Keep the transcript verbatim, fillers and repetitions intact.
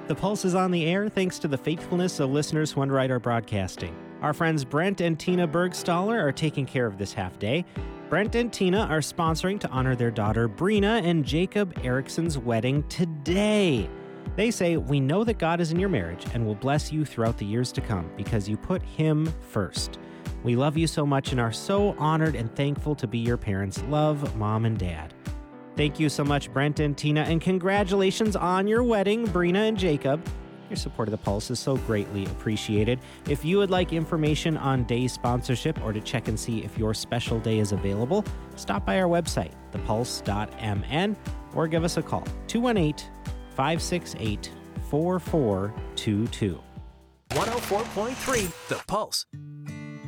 The Pulse is on the air thanks to the faithfulness of listeners who underwrite our broadcasting. Our friends Brent and Tina Bergstaller are taking care of this half day. Brent and Tina are sponsoring to honor their daughter Brina and Jacob Erickson's wedding today. They say, "We know that God is in your marriage and will bless you throughout the years to come because you put Him first. We love you so much and are so honored and thankful to be your parents. Love, Mom and Dad." Thank you so much, Brent and Tina, and congratulations on your wedding, Brina and Jacob. Your support of The Pulse is so greatly appreciated. If you would like information on day sponsorship or to check and see if your special day is available, stop by our website, the pulse dot m n, or give us a call, two one eight, five six eight, four four two two. one oh four point three The Pulse.